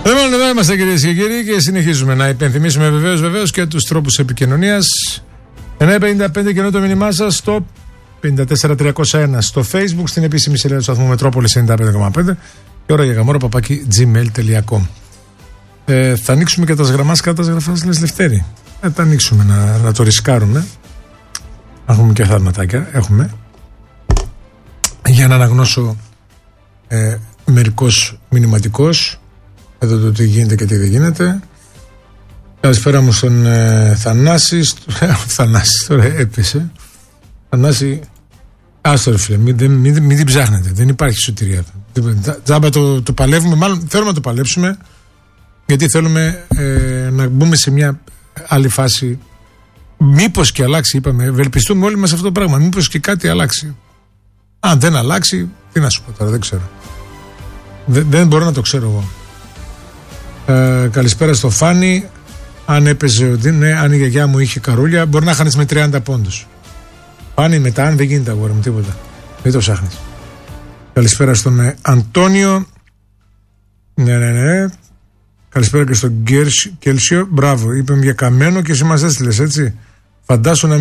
Λοιπόν, εδώ είμαστε κυρίες και κύριοι και συνεχίζουμε να υπενθυμίσουμε βεβαίως και τους τρόπους επικοινωνίας. 955 και ενώ το μήνυμά σας στο 54301 στο Facebook, στην επίσημη σελίδα του σταθμού Μετρόπολης 95,5 και ώρα για γαμόρα @gmail.com. Θα ανοίξουμε και τα γραμμάς κατά τα γραφάς λες Λευτέρη. Θα ανοίξουμε να το ρισκάρουμε. Έχουμε και θαύματάκια. Έχουμε. Για να αναγνώσω μερικός μηνυματικός. Εδώ το τι γίνεται και τι δεν γίνεται. Καλησπέρα μου στον Θανάση. Θανάση τώρα έπεσε. Θανάση. Άστο ρε φίλε, μην την ψάχνετε. Δεν υπάρχει σωτηρία. Τζάμπα το παλεύουμε. Μάλλον θέλουμε να το παλέψουμε. Γιατί θέλουμε να μπούμε σε μια άλλη φάση. Μήπως και αλλάξει, είπαμε. Ευελπιστούμε όλοι μας αυτό το πράγμα. Μήπως και κάτι αλλάξει. Αν δεν αλλάξει, τι να σου πω τώρα, δεν ξέρω. Δεν μπορώ να το ξέρω εγώ. Καλησπέρα στο Φάνη. Αν έπαιζε αν η γιαγιά μου είχε καρούλια, μπορεί να χάνεις με 30 πόντους. Φάνη μετά, αν δεν γίνεται αγόρι μου τίποτα. Δεν το ψάχνεις. Καλησπέρα στον Αντώνιο. Ναι. Καλησπέρα και στον Κέλσιο. Μπράβο, είπαμε για καμένο και εσύ μας έστειλες, έτσι. Φαντάσου να